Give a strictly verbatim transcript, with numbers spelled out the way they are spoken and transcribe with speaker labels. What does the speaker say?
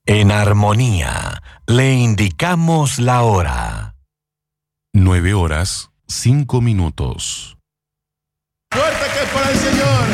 Speaker 1: En armonía, le indicamos la hora.
Speaker 2: Nueve horas, cinco minutos.
Speaker 3: Fuerte que es para el Señor.